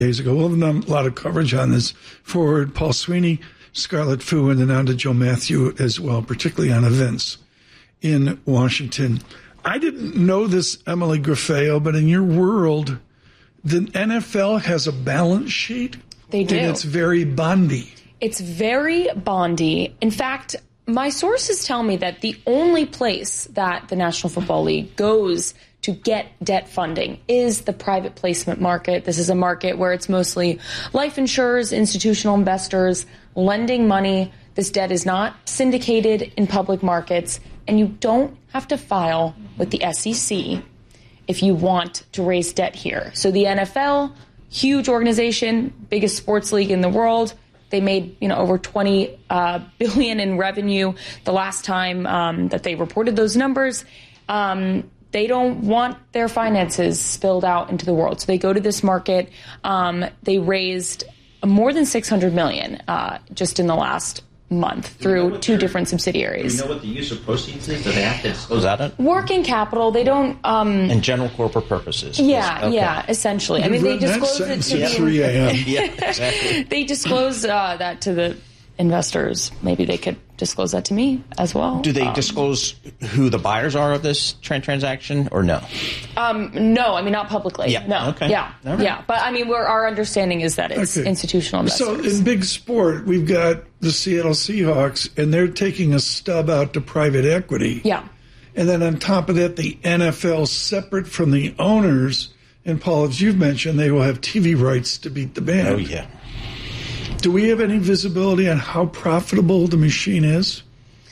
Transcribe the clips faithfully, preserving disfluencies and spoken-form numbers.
days ago. We'll have done a lot of coverage on this forward. Paul Sweeney, Scarlett Fu, and then on to Joe Matthew as well, particularly on events in Washington. I didn't know this, Emily Graffeo, but in your world, the N F L has a balance sheet. They do. And it's very bondy. It's very bondy. In fact, my sources tell me that the only place that the National Football League goes to get debt funding is the private placement market. This is a market where it's mostly life insurers, institutional investors lending money. This debt is not syndicated in public markets, and you don't have to file with the S E C if you want to raise debt here. So the N F L, huge organization, biggest sports league in the world. They made, you know, over twenty uh, billion in revenue the last time um, that they reported those numbers. Um, They don't want their finances spilled out into the world. So they go to this market. Um, they raised more than six hundred million dollars uh, just in the last month through two different subsidiaries. Do you know what the use of proceeds is? Do they have to disclose that? Working capital. They don't. Um, and general corporate purposes. Yeah, okay. yeah, essentially. I mean, they disclose it to the three a.m. Yeah, exactly. They disclose uh, that to the investors. Maybe they could disclose that to me as well. Do they um, disclose who the buyers are of this trans- transaction or no? Um, no, I mean, not publicly. Yeah. No. Okay. Yeah. Right. Yeah. But I mean, we're, our understanding is that it's Okay. institutional investors. So in big sport, we've got the Seattle Seahawks, and they're taking a stub out to private equity. Yeah. And then on top of that, the N F L, separate from the owners, and Paul, as you've mentioned, they will have T V rights to beat the band. Oh, yeah. Do we have any visibility on how profitable the machine is?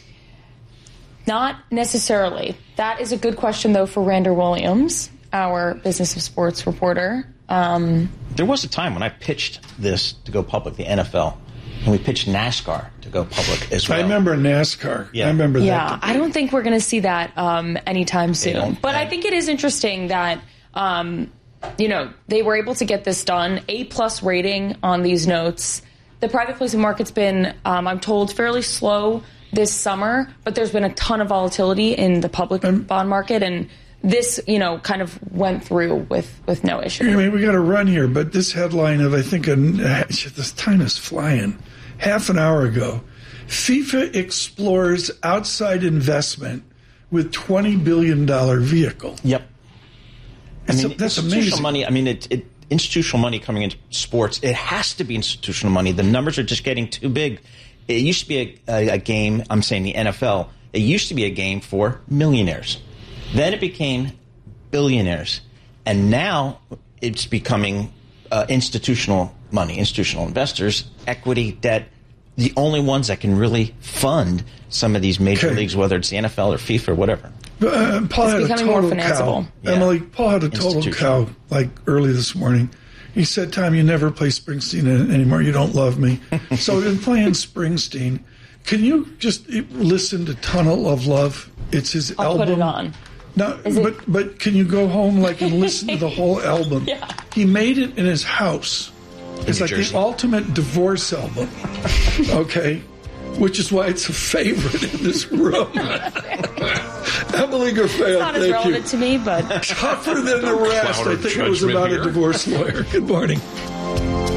Not necessarily. That is a good question, though, for Rander Williams, our Business of Sports reporter. Um, there was a time when I pitched this to go public, the N F L, and we pitched NASCAR to go public as well. I remember NASCAR. Yeah. I remember yeah, that. I don't think we're going to see that um, anytime soon. But yeah. I think it is interesting that, um, you know, they were able to get this done. A-plus rating on these notes. The private placement market's been, um, I'm told, fairly slow this summer, but there's been a ton of volatility in the public um, bond market, and this, you know, kind of went through with, with no issue. I mean, we got to run here, but this headline of, I think, a, this time is flying, half an hour ago, FIFA explores outside investment with twenty billion dollars vehicle. Yep. I It's mean, a, that's institutional amazing. money, I mean, it, it institutional money coming into sports, it has to be institutional money. The numbers are just getting too big. It used to be a, a, a game, I'm saying the N F L, it used to be a game for millionaires. Then it became billionaires. And now it's becoming uh, institutional money, institutional investors, equity, debt, the only ones that can really fund some of these major okay. leagues, whether it's the N F L or FIFA or whatever. Uh, Paul It's had a becoming more total financeable. cow. Yeah. Emily, Paul had a total cow like early this morning. He said, Tom, you never play Springsteen anymore. You don't love me. So we've been playing Springsteen. Can you just listen to Tunnel of Love? It's his I'll album. put it on. No, Is but it- but can you go home like and listen to the whole album? Yeah. He made it in his house. It's New like Jersey. the ultimate divorce album. Okay? Which is why it's a favorite in this room. Emily Graffeo, Not as thank relevant you. to me, but Tougher than the rest. Cloud I of think it was judgment about here. a divorce lawyer. Good morning.